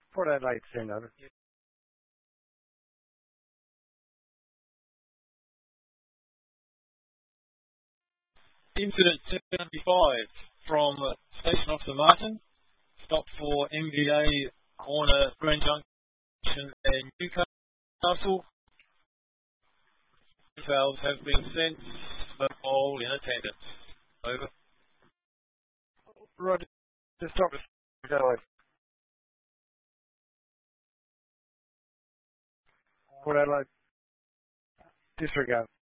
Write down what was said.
Port Adelaide, send over. Incident 75 from Station Officer Martin. Stop for MVA Warner Grand Junction and Newcastle. Details have been sent. All in attendance. Over. Roger. Just stop us. Adelaide. Port Adelaide. Disregard.